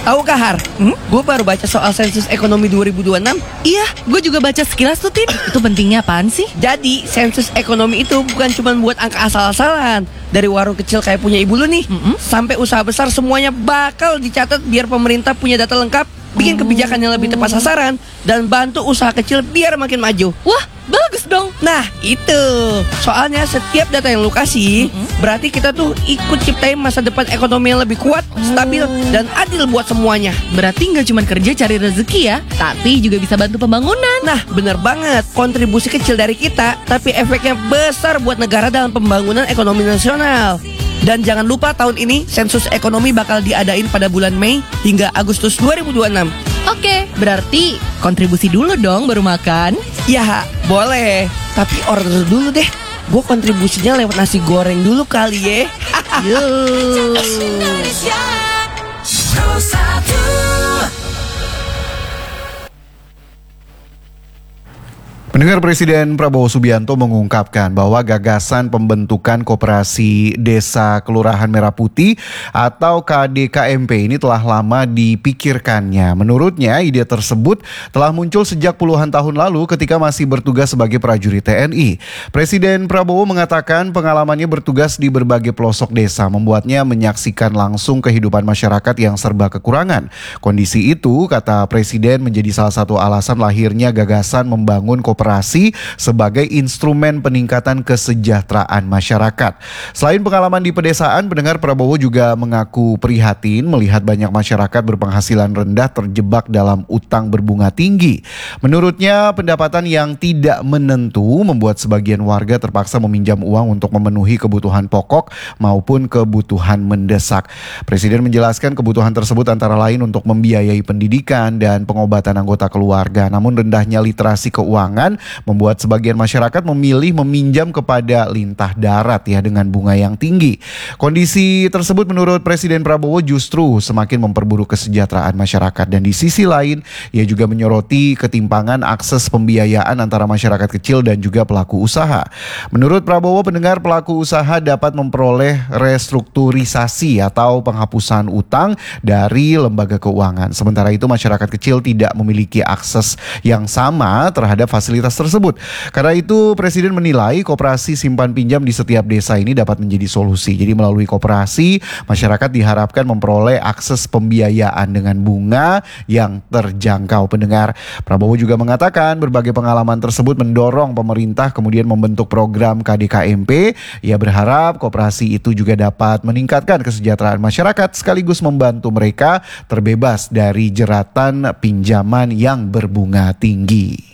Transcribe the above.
Tahu Kahar? Gue baru baca soal sensus ekonomi 2026. Iya, gue juga baca sekilas tuh, Tin. Itu pentingnya apaan sih? Jadi sensus ekonomi itu bukan cuma buat angka asal-asalan. Dari warung kecil kayak punya ibu lu nih, sampai usaha besar semuanya bakal dicatat biar pemerintah punya data lengkap, bikin kebijakan yang lebih tepat sasaran, dan bantu usaha kecil biar makin maju. Wah, bagus dong. Nah itu, soalnya setiap data yang lu kasih, berarti kita tuh ikut ciptain masa depan ekonomi yang lebih kuat, stabil, dan adil buat semuanya. Berarti nggak cuma kerja cari rezeki ya, tapi juga bisa bantu pembangunan. Nah bener banget, kontribusi kecil dari kita, tapi efeknya besar buat negara dalam pembangunan ekonomi nasional. Dan jangan lupa tahun ini sensus ekonomi bakal diadain pada bulan Mei hingga Agustus 2026. Oke, berarti kontribusi dulu dong baru makan. Ya boleh, tapi order dulu deh. Gue kontribusinya lewat nasi goreng dulu kali ya. Yuk. Pendengar, Presiden Prabowo Subianto mengungkapkan bahwa gagasan pembentukan Koperasi Desa Kelurahan Merah Putih atau KDKMP ini telah lama dipikirkannya. Menurutnya, ide tersebut telah muncul sejak puluhan tahun lalu ketika masih bertugas sebagai prajurit TNI. Presiden Prabowo mengatakan pengalamannya bertugas di berbagai pelosok desa membuatnya menyaksikan langsung kehidupan masyarakat yang serba kekurangan. Kondisi itu, kata Presiden, menjadi salah satu alasan lahirnya gagasan membangun koperasi sebagai instrumen peningkatan kesejahteraan masyarakat. Selain pengalaman di pedesaan, pendengar, Prabowo juga mengaku prihatin melihat banyak masyarakat berpenghasilan rendah terjebak dalam utang berbunga tinggi. Menurutnya, pendapatan yang tidak menentu membuat sebagian warga terpaksa meminjam uang untuk memenuhi kebutuhan pokok maupun kebutuhan mendesak. Presiden menjelaskan kebutuhan tersebut antara lain untuk membiayai pendidikan dan pengobatan anggota keluarga. Namun rendahnya literasi keuangan membuat sebagian masyarakat memilih meminjam kepada lintah darat ya dengan bunga yang tinggi. Kondisi tersebut menurut Presiden Prabowo justru semakin memperburuk kesejahteraan masyarakat, dan di sisi lain ia juga menyoroti ketimpangan akses pembiayaan antara masyarakat kecil dan juga pelaku usaha. Menurut Prabowo, pendengar, pelaku usaha dapat memperoleh restrukturisasi atau penghapusan utang dari lembaga keuangan. Sementara itu masyarakat kecil tidak memiliki akses yang sama terhadap fasilitas tersebut. Karena itu Presiden menilai koperasi simpan pinjam di setiap desa ini dapat menjadi solusi. Jadi melalui koperasi, masyarakat diharapkan memperoleh akses pembiayaan dengan bunga yang terjangkau. Pendengar, Prabowo juga mengatakan berbagai pengalaman tersebut mendorong pemerintah kemudian membentuk program KDKMP. Ia berharap koperasi itu juga dapat meningkatkan kesejahteraan masyarakat sekaligus membantu mereka terbebas dari jeratan pinjaman yang berbunga tinggi.